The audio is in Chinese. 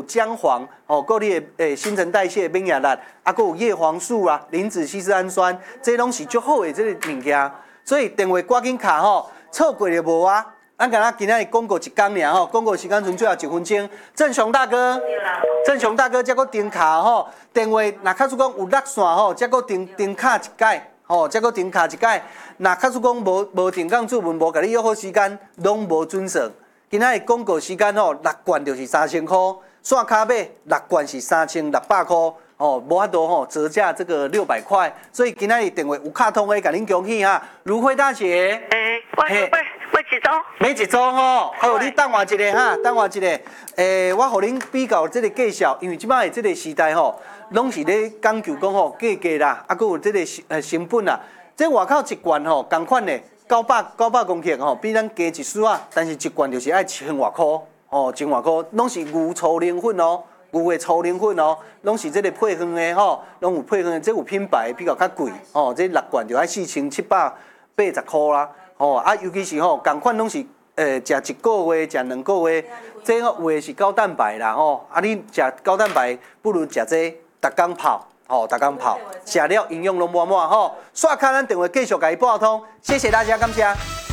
姜黄哦，够你的新陈代谢免疫力，啊，够有叶黄素啊、磷脂烯色氨酸，这拢是足好的这个物件。所以电话赶紧卡吼，错过就无啊。咱今仔日广告一工尔吼，广告时间剩最后1分钟。郑雄大哥，才搁停卡吼，电话若假使讲有落线吼，才搁停卡一届。吼，才搁停卡一届。若假使讲无定岗主文，无甲你约好时间，拢无准时。今仔日广告时间吼，6罐就是3000块，线卡买6罐是3600块。哦，无法度吼折价这个600块，所以今仔日电话有卡通的，甲恁恭喜哈，如慧大姐。 我一组。 买一组吼，好，你等我一下哈，等我一下。我互恁比较这个计价，因为即摆的这个时代吼，拢是咧讲究讲吼价啦，啊，佮有这个成本啦。这外口一罐吼，同款的900公克吼，比咱加一丝啊，但是一罐就是爱1000外块，哦，1000外块，拢是牛粗磷粉哦。牛的粗磷粉哦，拢是这个配方的吼，拢有配方的，这有品牌比较贵哦。这6罐就要4780块啦，哦啊，尤其是吼，同款拢是食1个月、食2个月，这有的是高蛋白啦吼。啊，你食高蛋白不如食这逐工泡，哦，逐工泡，食了营养拢满满吼。刷卡咱电话继续甲伊拨通，谢谢大家，感谢。